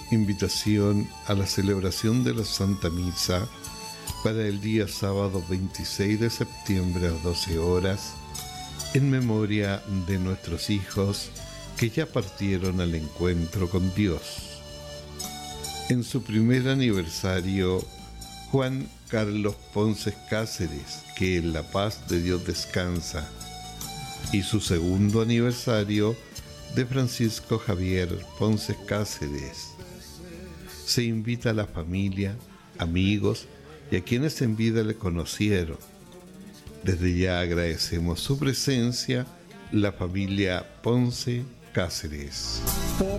invitación a la celebración de la Santa Misa para el día sábado 26 de septiembre a 12 horas, en memoria de nuestros hijos que ya partieron al encuentro con Dios. En su primer aniversario, Juan Carlos Ponce Cáceres, que en la paz de Dios descansa, y su segundo aniversario de Francisco Javier Ponce Cáceres. Se invita a la familia, amigos y a quienes en vida le conocieron. Desde ya agradecemos su presencia, la familia Ponce Cáceres. Por